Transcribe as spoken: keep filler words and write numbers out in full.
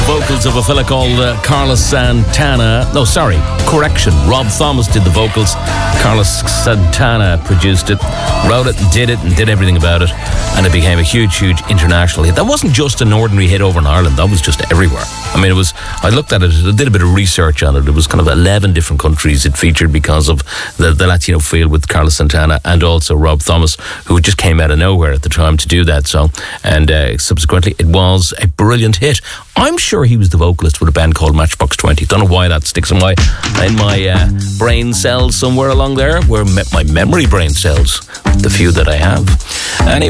vocals of a fella called uh, Carlos Santana. No, sorry, correction. Rob Thomas did the vocals. Carlos Santana produced it, wrote it, and did it, and did everything about it. And it became a huge, huge international hit. That wasn't just an ordinary hit over in Ireland. That was just everywhere. I mean, it was. I looked at it. I did a bit of research on it. It was kind of eleven different countries it featured because of the, the Latino feel with Carlos Santana and also Rob Thomas, who just came out of nowhere at the time to do that. So, and uh, subsequently, it was a brilliant hit. I'm sure he was the vocalist with a band called Matchbox twenty. Don't know why that sticks in my in my uh, brain cells somewhere along there, where me- my memory brain cells, the few that I have. Anyway.